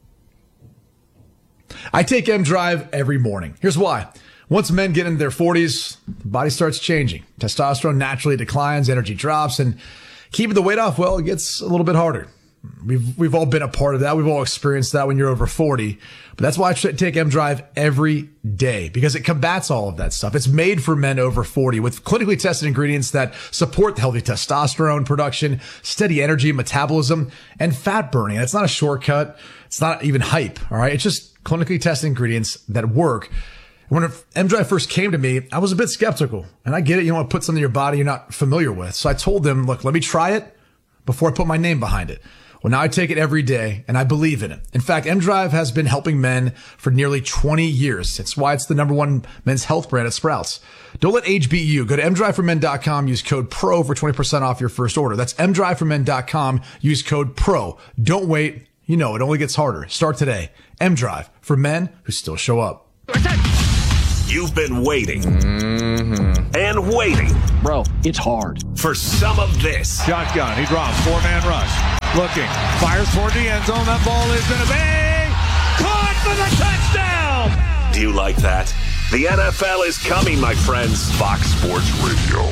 S1: I take M Drive every morning. Here's why. Once men get into their forties, the body starts changing. Testosterone naturally declines, energy drops, and keeping the weight off, well, it gets a little bit harder. We've we've all been a part of that. We've all experienced that when you're over forty. But that's why I take M-Drive every day, because it combats all of that stuff. It's made for men over forty with clinically tested ingredients that support healthy testosterone production, steady energy, metabolism, and fat burning. And it's not a shortcut. It's not even hype. All right. It's just clinically tested ingredients that work. When M-Drive first came to me, I was a bit skeptical. And I get it. You don't want to put something in your body you're not familiar with. So I told them, look, let me try it before I put my name behind it. Well, now I take it every day, and I believe in it. In fact, M-Drive has been helping men for nearly twenty years. It's why it's the number one men's health brand at Sprouts. Don't let age beat you. Go to m drive for men dot com. Use code PRO for twenty percent off your first order. That's m drive for men dot com. Use code PRO. Don't wait. You know, it only gets harder. Start today. M-Drive, for men who still show up.
S2: You've been waiting mm-hmm. and waiting.
S19: Bro, it's hard.
S2: For some of this.
S16: Shotgun. He drops. Four-man rush. Looking. Fires toward the end zone. That ball is going to be caught for the touchdown.
S2: Do you like that? The N F L is coming, my friends. Fox Sports Radio.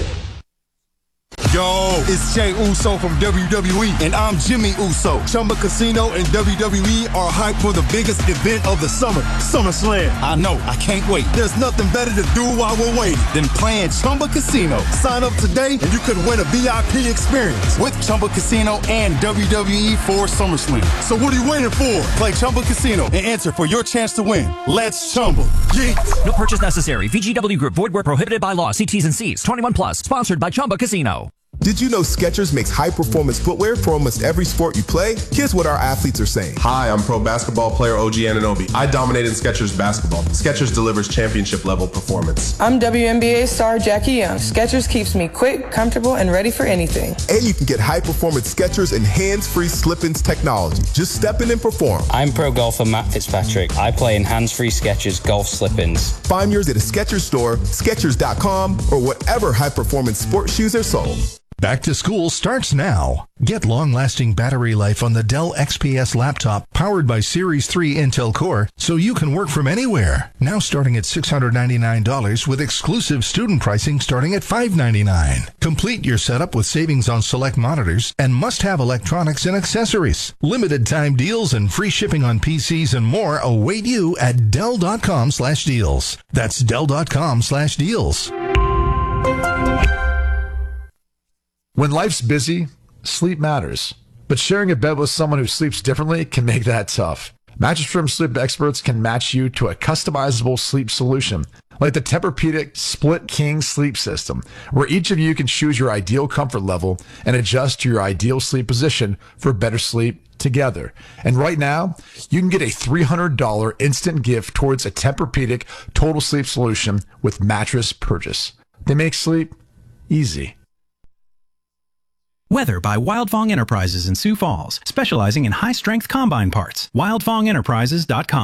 S20: Yo, it's Jay Uso from W W E, and I'm Jimmy Uso. Chumba Casino and W W E are hyped for the biggest event of the summer, SummerSlam. I know, I can't wait. There's nothing better to do while we're waiting than playing Chumba Casino. Sign up today, and you could win a V I P experience with Chumba Casino and W W E for SummerSlam. So what are you waiting for? Play Chumba Casino and enter for your chance to win. Let's Chumba. Yeah.
S7: No purchase necessary. V G W Group. Void where prohibited by law. See T's and C's. twenty-one plus. Sponsored by Chumba Casino.
S23: Did you know Skechers makes high-performance footwear for almost every sport you play? Here's what our athletes are saying.
S24: Hi, I'm pro basketball player O G Anunoby. I dominate in Skechers basketball. Skechers delivers championship-level performance.
S25: I'm W N B A star Jackie Young. Skechers keeps me quick, comfortable, and ready for anything.
S23: And you can get high-performance Skechers and hands-free slip-ins technology. Just step in and perform.
S26: I'm pro golfer Matt Fitzpatrick. I play in hands-free Skechers golf slip-ins.
S23: Find yours at a Skechers store, Skechers dot com, or whatever high-performance sports shoes are sold.
S27: Back to school starts now. Get long-lasting battery life on the Dell X P S laptop powered by Series three Intel Core so you can work from anywhere. Now starting at six hundred ninety-nine dollars with exclusive student pricing starting at five hundred ninety-nine dollars. Complete your setup with savings on select monitors and must-have electronics and accessories. Limited time deals and free shipping on P Cs and more await you at Dell dot com slash deals. That's Dell dot com slash deals.
S1: When life's busy, sleep matters. But sharing a bed with someone who sleeps differently can make that tough. Mattress Firm sleep experts can match you to a customizable sleep solution, like the Tempur-Pedic Split King Sleep System, where each of you can choose your ideal comfort level and adjust to your ideal sleep position for better sleep together. And right now, you can get a three hundred dollars instant gift towards a Tempur-Pedic Total Sleep Solution with mattress purchase. They make sleep easy.
S9: Weather by Wildfong Enterprises in Sioux Falls, specializing in high-strength combine parts. wildfong enterprises dot com.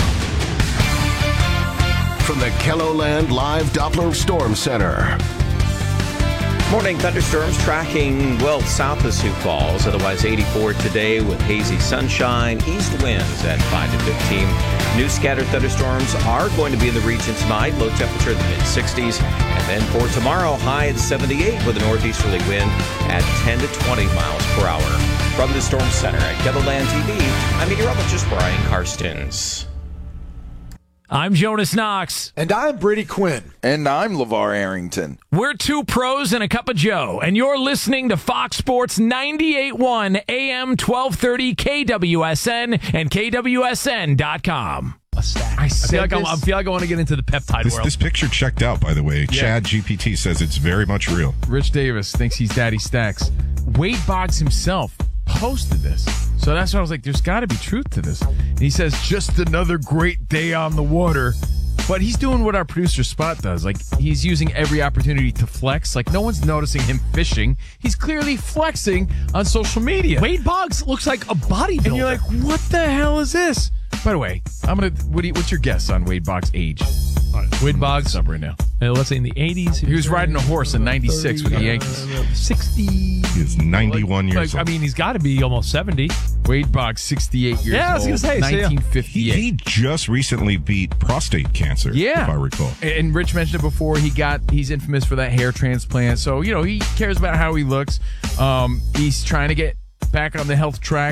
S28: From the Kelloland Live Doppler Storm Center.
S13: Morning thunderstorms tracking well south of Sioux Falls, otherwise eighty-four today with hazy sunshine, east winds at five to fifteen. New scattered thunderstorms are going to be in the region tonight, low temperature in the mid sixties. And then for tomorrow, high at seventy-eight with a northeasterly wind at ten to twenty miles per hour. From the Storm Center at Kelloland T V, I'm meteorologist Brian Karstens.
S29: I'm Jonas Knox.
S1: And I'm Brady Quinn.
S30: And I'm LeVar Arrington.
S29: We're two pros and a cup of Joe, and you're listening to Fox Sports ninety-eight point one A M twelve thirty K W S N and K W S N dot com. I, feel like I'm, I feel like I want to get into the peptide
S31: this,
S29: world.
S31: This picture checked out, by the way. Yeah. Chad G P T says it's very much real.
S32: Rich Davis thinks he's Daddy Stacks. Wade Boggs himself posted this. So that's why I was like, there's got to be truth to this. And he says, just another great day on the water. But he's doing what our producer Spot does. Like, he's using every opportunity to flex. Like, no one's noticing him fishing. He's clearly flexing on social media.
S29: Wade Boggs looks like a bodybuilder.
S32: And you're like, what the hell is this? By the way, I'm gonna. What do you, what's your guess on Wade Boggs' age?
S29: Wade Boggs
S32: up right now.
S29: Uh, let's say in the eighties.
S32: He was riding a horse in ninety-six with the Yankees.
S29: sixty.
S31: He is ninety-one
S29: like,
S31: years
S29: like,
S31: old.
S29: I mean, he's got to be almost seventy.
S32: Wade Boggs, sixty-eight years old.
S29: Yeah, I was going to say.
S32: nineteen fifty-eight.
S31: He, he just recently beat prostate cancer,
S32: yeah.
S31: if I recall.
S32: And Rich mentioned it before. He got, he's infamous for that hair transplant. So, you know, he cares about how he looks. Um, he's trying to get back on the health track.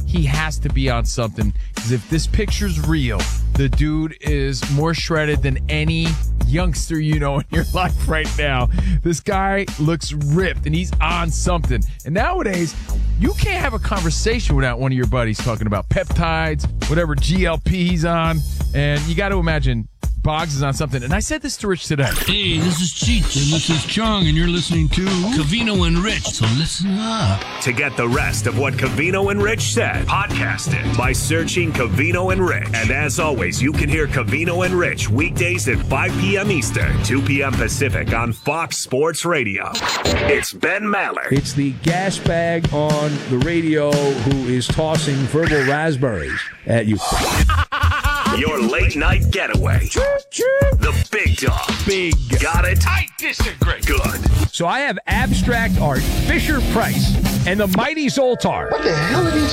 S32: he has to be on something. Because if this picture's real, the dude is more shredded than any youngster you know in your life right now. This guy looks ripped, and he's on something. And nowadays, you can't have a conversation without one of your buddies talking about peptides, whatever G L P he's on. And you got to imagine Boggs is on something. And I said this to Rich today.
S4: Hey, this is Cheech, and this is Chong, and you're listening to Covino and Rich, so listen up.
S2: To get the rest of what Covino and Rich said, podcast it by searching Covino and Rich. And as always, you can hear Covino and Rich weekdays at five p.m. Eastern, two p.m. Pacific on Fox Sports Radio. It's Ben Maller.
S5: It's the gas bag on the radio who is tossing verbal raspberries at you.
S2: Your late night getaway. The big dog.
S5: Big.
S2: Got it?
S5: I disagree.
S2: Good.
S5: So I have abstract art, Fisher Price, and the mighty Zoltar.
S6: What the hell are these